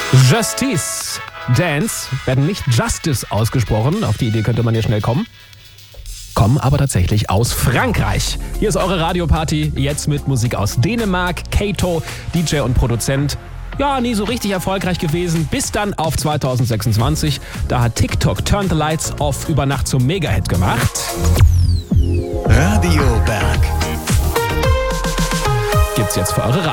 Justice Dance werden nicht Justice ausgesprochen. Auf die Idee könnte man ja schnell kommen. Kommen aber tatsächlich aus Frankreich. Hier ist eure Radioparty, jetzt mit Musik aus Dänemark. Kato, DJ und Produzent. Ja, nie so richtig erfolgreich gewesen, bis dann auf 2026. Da hat TikTok Turn the Lights Off über Nacht zum Mega-Hit gemacht. Radio Berg. Gibt's jetzt für eure